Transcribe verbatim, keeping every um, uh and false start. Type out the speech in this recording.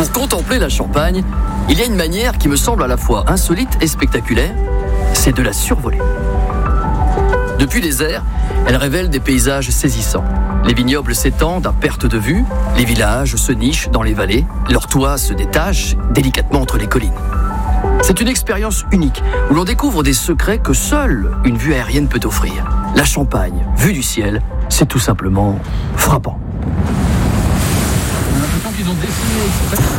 Pour contempler la Champagne, il y a une manière qui me semble à la fois insolite et spectaculaire, c'est de la survoler. Depuis les airs, elle révèle des paysages saisissants. Les vignobles s'étendent à perte de vue, les villages se nichent dans les vallées, leurs toits se détachent délicatement entre les collines. C'est une expérience unique où l'on découvre des secrets que seule une vue aérienne peut offrir. La Champagne, vue du ciel, c'est tout simplement frappant. On a l'impression qu'ils ont dessiné exprès.